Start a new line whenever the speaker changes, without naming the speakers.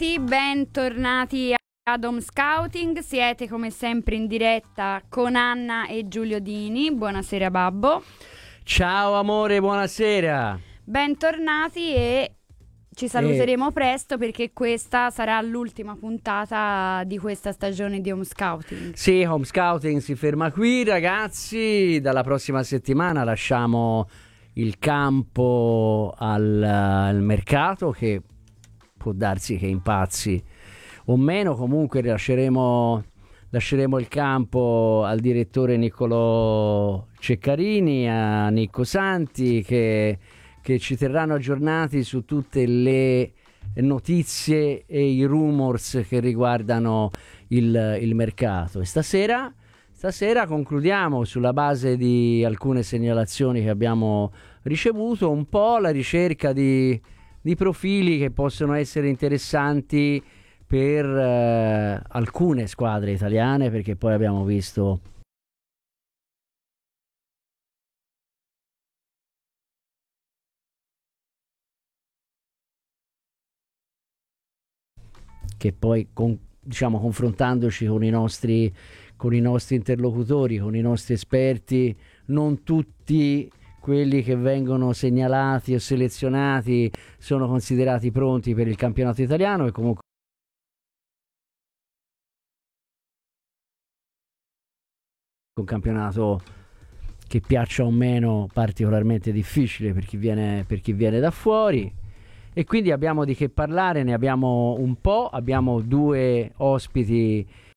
tutti, bentornati ad Home Scouting. Siete come sempre in diretta con Anna e Giulio Dini. Buonasera Babbo.
Ciao amore, buonasera.
Bentornati e ci saluteremo presto perché questa sarà l'ultima puntata di questa stagione di Home Scouting.
Sì, Home Scouting si ferma qui, ragazzi. Dalla prossima settimana lasciamo il campo al mercato, che può darsi che impazzi o meno. Comunque lasceremo il campo al direttore Niccolò Ceccarini, a Nicco Santi, che ci terranno aggiornati su tutte le notizie e i rumors che riguardano il mercato. E stasera concludiamo, sulla base di alcune segnalazioni che abbiamo ricevuto, un po' la ricerca di profili che possono essere interessanti per alcune squadre italiane, perché poi abbiamo visto che poi confrontandoci con i nostri interlocutori, con i nostri esperti, non tutti quelli che vengono segnalati o selezionati sono considerati pronti per il campionato italiano, e comunque un campionato che piaccia o meno particolarmente difficile per chi viene da fuori. E quindi abbiamo di che parlare, ne abbiamo un po', abbiamo due ospiti